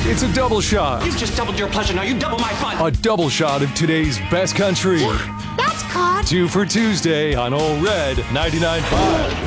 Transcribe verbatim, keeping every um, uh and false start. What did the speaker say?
It's a double shot. You've just doubled your pleasure. Now you double my fun. A double shot of today's best country. That's caught. Two for Tuesday on Ole Red ninety-nine point five.